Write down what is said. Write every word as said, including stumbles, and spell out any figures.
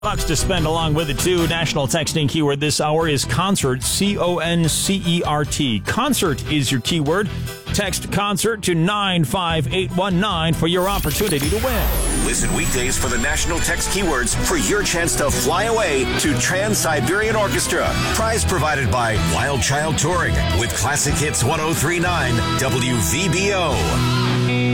Bucks to spend along with it, too. National texting keyword this hour is concert, C O N C E R T. Concert is your keyword. Text concert to nine five eight one nine for your opportunity to win. Listen weekdays for the national text keywords for your chance to fly away to Trans-Siberian Orchestra. Prize provided by Wild Child Touring with Classic Hits one oh three point nine W V B O.